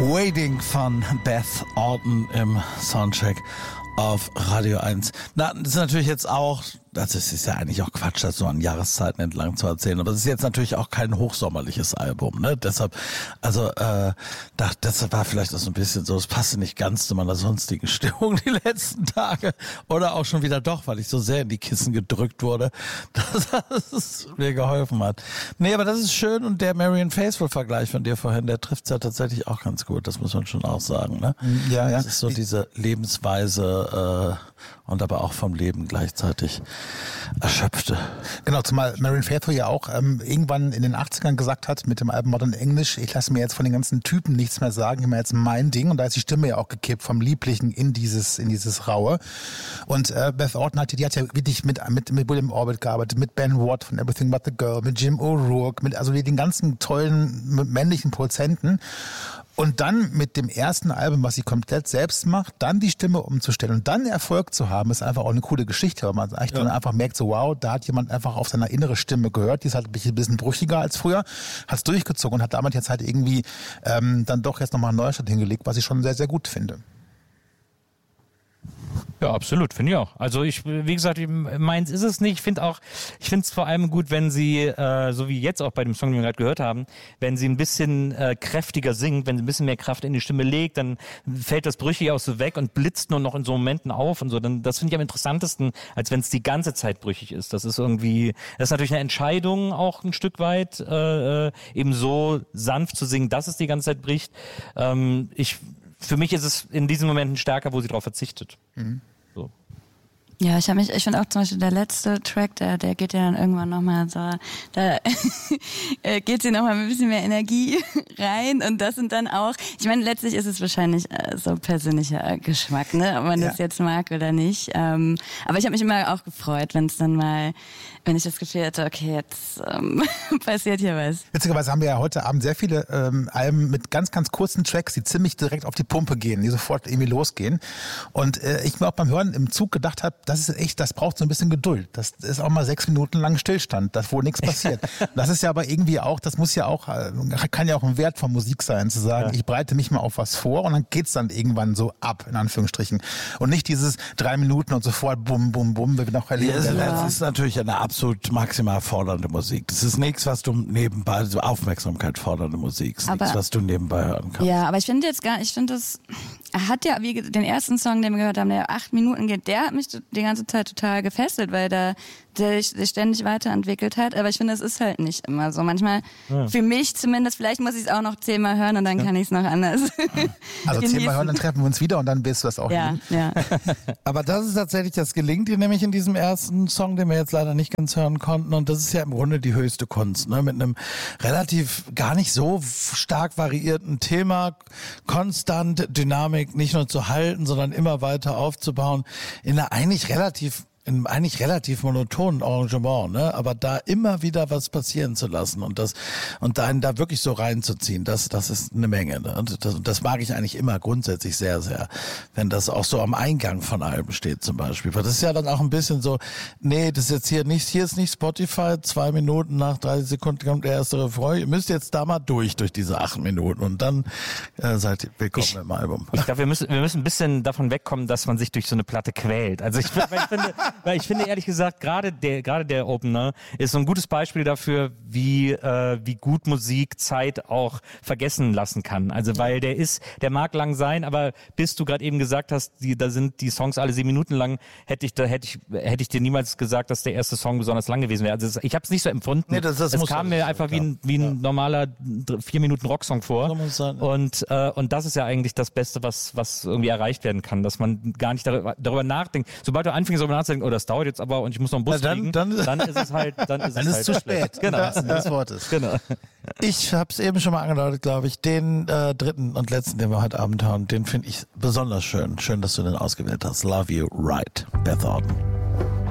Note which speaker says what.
Speaker 1: Waiting von Beth Orton im Soundcheck auf Radio 1. Na, das ist natürlich jetzt auch, das ist ja eigentlich auch Quatsch, das so an Jahreszeiten entlang zu erzählen, aber es ist jetzt natürlich auch kein hochsommerliches Album, ne? Deshalb, also das war vielleicht auch so ein bisschen so, es passte nicht ganz zu meiner sonstigen Stimmung die letzten Tage oder auch schon wieder doch, weil ich so sehr in die Kissen gedrückt wurde, dass es mir geholfen hat. Nee, aber das ist schön und der Marianne Faithfull-Vergleich von dir vorhin, der trifft's ja tatsächlich auch ganz gut, das muss man schon auch sagen, ne?
Speaker 2: Ja, ja.
Speaker 1: Das ist so diese Lebensweise und aber auch vom Leben gleichzeitig erschöpfte.
Speaker 2: Genau, zumal Marianne Faithfull ja auch irgendwann in den 80ern gesagt hat mit dem Album Modern English, ich lasse mir jetzt von den ganzen Typen nichts mehr sagen, ich mache jetzt mein Ding, und da ist die Stimme ja auch gekippt vom Lieblichen in dieses Raue. Und Beth Orton die hat ja wirklich mit William Orbit gearbeitet, mit Ben Watt von Everything But the Girl, mit Jim O'Rourke, mit also den ganzen tollen männlichen Produzenten. Und dann mit dem ersten Album, was sie komplett selbst macht, dann die Stimme umzustellen und dann Erfolg zu haben, ist einfach auch eine coole Geschichte, weil man dann einfach merkt, so wow, da hat jemand einfach auf seine innere Stimme gehört, die ist halt ein bisschen brüchiger als früher, hat es durchgezogen und hat damit jetzt halt irgendwie dann doch jetzt nochmal einen Neustart hingelegt, was ich schon sehr, sehr gut finde.
Speaker 3: Ja, absolut, finde ich auch. Also wie gesagt, meins ist es nicht. Ich finde es vor allem gut, wenn sie, so wie jetzt auch bei dem Song, den wir gerade gehört haben, wenn sie ein bisschen kräftiger singt, wenn sie ein bisschen mehr Kraft in die Stimme legt, dann fällt das Brüchige auch so weg und blitzt nur noch in so Momenten auf und so. Dann, das finde ich am interessantesten, als wenn es die ganze Zeit brüchig ist. Das ist natürlich eine Entscheidung auch ein Stück weit, eben so sanft zu singen, dass es die ganze Zeit bricht. Für mich ist es in diesen Momenten stärker, wo sie darauf verzichtet. Mhm. So.
Speaker 4: Ja, ich finde auch zum Beispiel der letzte Track, der geht ja dann irgendwann nochmal so, da geht sie nochmal mit ein bisschen mehr Energie rein und das sind dann auch, ich meine, letztlich ist es wahrscheinlich so persönlicher Geschmack, ne, ob man das jetzt mag oder nicht, aber ich habe mich immer auch gefreut, wenn ich das Gefühl hatte, okay, jetzt passiert hier was.
Speaker 2: Witzigerweise haben wir ja heute Abend sehr viele Alben mit ganz, ganz kurzen Tracks, die ziemlich direkt auf die Pumpe gehen, die sofort irgendwie losgehen. Und ich mir auch beim Hören im Zug gedacht habe, das braucht so ein bisschen Geduld. Das ist auch mal 6 Minuten lang Stillstand, wo nichts passiert. Das ist ja aber irgendwie auch, das muss ja auch, kann ja auch ein Wert von Musik sein, zu sagen, ich bereite mich mal auf was vor und dann geht's dann irgendwann so ab, in Anführungsstrichen. Und nicht dieses 3 Minuten und sofort bum, bum, bum, wir noch erleben.
Speaker 1: Das ist natürlich eine absolut maximal fordernde Musik. Das ist nichts, was du nebenbei, also Aufmerksamkeit fordernde Musik. Das ist nichts, was du nebenbei hören kannst.
Speaker 4: Ja, aber ich finde das hat ja, wie den ersten Song, den wir gehört haben, der 8 Minuten geht, der hat mich die ganze Zeit total gefesselt, weil der sich ständig weiterentwickelt hat. Aber ich finde, es ist halt nicht immer so. Manchmal, für mich zumindest, vielleicht muss ich es auch noch 10-mal hören und dann kann ich es noch anders
Speaker 2: Also 10-mal hören, dann treffen wir uns wieder und dann wirst du das auch lieben.
Speaker 4: Ja.
Speaker 1: Aber das ist tatsächlich, das gelingt dir nämlich in diesem ersten Song, den wir jetzt leider nicht ganz hören konnten. Und das ist ja im Grunde die höchste Kunst, ne? Mit einem relativ gar nicht so stark variierten Thema, konstant Dynamik nicht nur zu halten, sondern immer weiter aufzubauen in einer eigentlich relativ monotonen Arrangement, ne? Aber da immer wieder was passieren zu lassen und einen da wirklich so reinzuziehen, das ist eine Menge, ne? Und das mag ich eigentlich immer grundsätzlich sehr, sehr, wenn das auch so am Eingang von Alben steht zum Beispiel. Weil das ist ja dann auch ein bisschen so, nee, das ist jetzt hier ist nicht Spotify, 2 Minuten nach 30 Sekunden kommt der erste Refrain, ihr müsst jetzt da mal durch diese 8 Minuten und dann seid ihr willkommen im Album.
Speaker 3: Ich glaube, wir müssen ein bisschen davon wegkommen, dass man sich durch so eine Platte quält. Also weil ich finde ehrlich gesagt, gerade der Opener ist so ein gutes Beispiel dafür, wie gut Musik Zeit auch vergessen lassen kann. Also weil der mag lang sein, aber bis du gerade eben gesagt hast, da sind die Songs alle 7 Minuten lang, hätte ich dir niemals gesagt, dass der erste Song besonders lang gewesen wäre. Also ich habe es nicht so empfunden. Nee, es kam mir einfach wie ein normaler 4 Minuten Rocksong vor. So muss sein, ja. Und das ist ja eigentlich das Beste, was irgendwie erreicht werden kann, dass man gar nicht darüber nachdenkt. Sobald du anfängst darüber nachzudenken, oh, das dauert jetzt aber und ich muss noch einen Bus kriegen, dann ist es halt, dann ist es
Speaker 2: zu spät.
Speaker 3: Genau.
Speaker 2: Das Wort ist.
Speaker 3: Genau.
Speaker 1: Ich habe es eben schon mal angedeutet, glaube ich, den dritten und letzten, den wir heute Abend hören, den finde ich besonders schön. Schön, dass du den ausgewählt hast. Love You Right, Beth Orton.